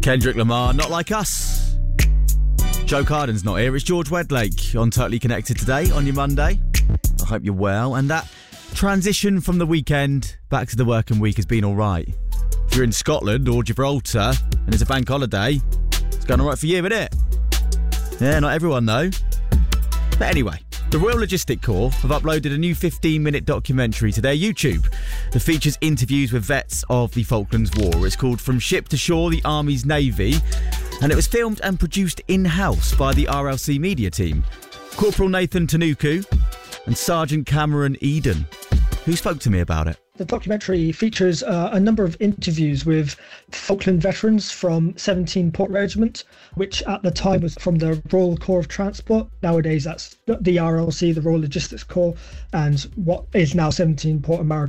Kendrick Lamar, Not Like Us. Joe Carden's not here. It's George Wedlake on Totally Connected today on your Monday. I hope you're well. And that transition from the weekend back to the working week has been all right. If you're in Scotland or Gibraltar and it's a bank holiday, it's going all right for you, isn't it? Yeah, not everyone though. But anyway, the Royal Logistic Corps have uploaded a new 15-minute documentary to their YouTube that features interviews with vets of the Falklands War. It's called From Ship to Shore, the Army's Navy, and it was filmed and produced in-house by the RLC media team. Corporal Nathan Tanuku and Sergeant Cameron Eden, who spoke to me about it. The documentary features a number of interviews with Falkland veterans from 17 Port Regiment, which at the time was from the Royal Corps of Transport. Nowadays, that's the RLC, the Royal Logistics Corps, and what is now 17 Port and Maritime